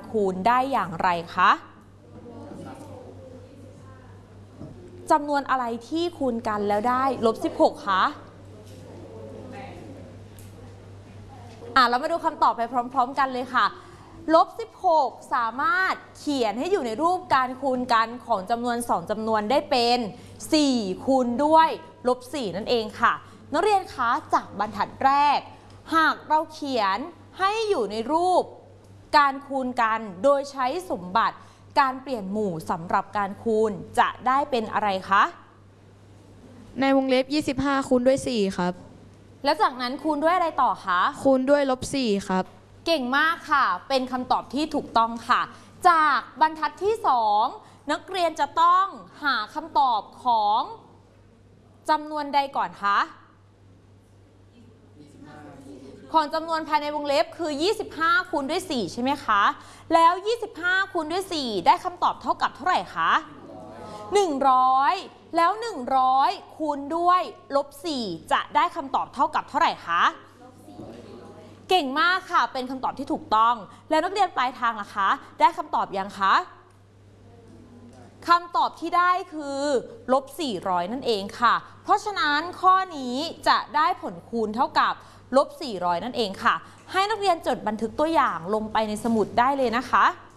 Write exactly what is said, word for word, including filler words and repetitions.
คูณได้อย่างไรคะจำนวนอะไรที่คูณกันแล้วได้ลบสิบหกคะอ่ะเรามาดูคำตอบไปพร้อมๆกันเลยค่ะลบสิบหกสามารถเขียนให้อยู่ในรูปการคูณกันของจำนวนสองจำนวนได้เป็นสี่คูณด้วยลบสี่นั่นเองค่ะนักเรียนคะจากบรรทัดแรกหากเราเขียนให้อยู่ในรูปการคูณกันโดยใช้สมบัติการเปลี่ยนหมู่สำหรับการคูณจะได้เป็นอะไรคะในวงเล็บยี่สิบห้าคูณด้วยสี่ครับแล้วจากนั้นคูณด้วยอะไรต่อคะคูณด้วยลบสี่ครับเก่งมากค่ะเป็นคำตอบที่ถูกต้องค่ะจากบรรทัดที่สองนักเรียนจะต้องหาคำตอบของจำนวนใดก่อนคะของจำนวนภายในวงเล็บคือยี่สิบห้าคูณด้วยสี่ใช่ไหมคะแล้วยี่สิบห้าคูณด้วยสี่ได้คำตอบเท่ากับเท่าไหร่คะหนึ่งร้อยแล้วหนึ่งร้อยคูณด้วยลบสี่จะได้คำตอบเท่ากับเท่าไหร่คะเก่งมากค่ะเป็นคำตอบที่ถูกต้องแล้วนักเรียนปลายทางล่ะคะได้คำตอบยังคะคำตอบที่ได้คือลบสี่ร้อยนั่นเองค่ะเพราะฉะนั้นข้อนี้จะได้ผลคูณเท่ากับลบสี่ร้อยนั่นเองค่ะให้นักเรียนจดบันทึกตัวอย่างลงไปในสมุดได้เลยนะคะ